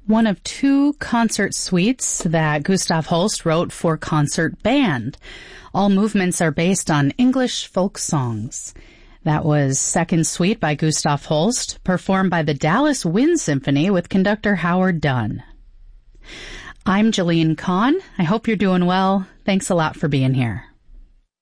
one of two concert suites that Gustav Holst wrote for concert band. All movements are based on English folk songs. That was Second Suite by Gustav Holst, performed by the Dallas Wind Symphony with conductor Howard Dunn. I'm Jillian Kahn. I hope you're doing well. Thanks a lot for being here.